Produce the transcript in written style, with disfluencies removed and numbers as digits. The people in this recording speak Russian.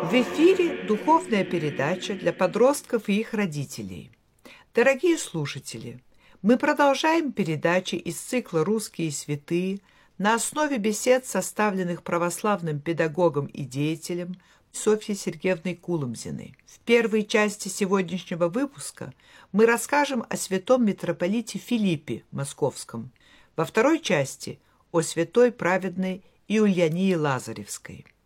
В эфире духовная передача для подростков и их родителей. Дорогие слушатели, мы продолжаем передачи из цикла «Русские святые» на основе бесед, составленных православным педагогом и деятелем Софьей Сергеевной Куломзиной. В первой части сегодняшнего выпуска мы расскажем о святом митрополите Филиппе Московском, во второй части – о святой праведной Иульянии Лазаревской.